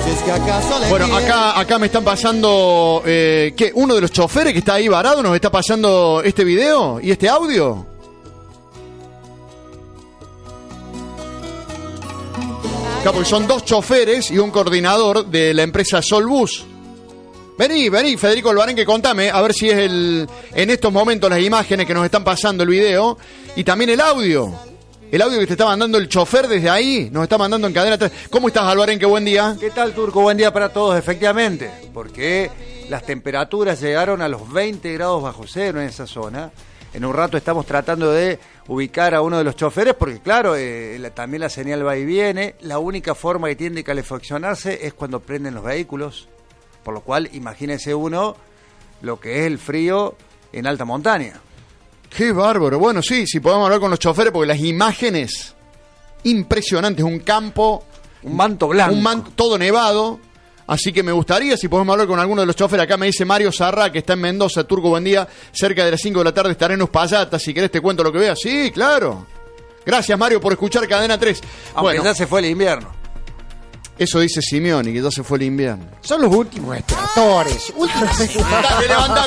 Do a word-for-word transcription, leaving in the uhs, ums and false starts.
Bueno, acá, acá me están pasando, eh, ¿qué? ¿Uno de los choferes que está ahí varado nos está pasando este video y este audio? Claro, porque son dos choferes y un coordinador de la empresa Solbus. Vení, vení, Federico Alvarenque, contame, a ver si es el en estos momentos las imágenes que nos están pasando el video y también el audio. El audio que te está mandando el chofer desde ahí, nos está mandando en cadena tres. ¿Cómo estás, Alvarenque? Buen día. ¿Qué tal, Turco? Buen día para todos, efectivamente. Porque las temperaturas llegaron a los veinte grados bajo cero en esa zona. En un rato estamos tratando de ubicar a uno de los choferes, porque claro, eh, la, también la señal va y viene. La única forma que tiene de calefaccionarse es cuando prenden los vehículos. Por lo cual, imagínese uno lo que es el frío en alta montaña. Qué bárbaro. Bueno, sí, si podemos hablar con los choferes, porque las imágenes impresionantes, un campo, un manto blanco, un manto todo nevado. Así que me gustaría, si podemos hablar con alguno de los choferes. Acá me dice Mario Sarra, que está en Mendoza. Turco, buen día. Cerca de las cinco de la tarde estaré en Uspallata. Si querés te cuento lo que veas. Sí, claro. Gracias, Mario, por escuchar Cadena tres. Aunque bueno, ya se fue el invierno. Eso dice Simeoni, que ya se fue el invierno. Son los últimos extractores. Últimos extractores.